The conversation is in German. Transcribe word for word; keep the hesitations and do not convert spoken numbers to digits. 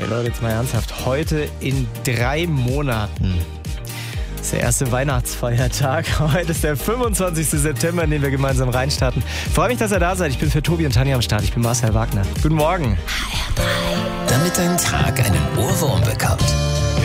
Ey Leute, jetzt mal ernsthaft. Heute in drei Monaten ist der erste Weihnachtsfeiertag. Heute ist der fünfundzwanzigste September, in den wir gemeinsam reinstarten. Freue mich, dass ihr da seid. Ich bin für Tobi und Tanja am Start. Ich bin Marcel Wagner. Guten Morgen. Damit dein Tag einen Ohrwurm bekommt.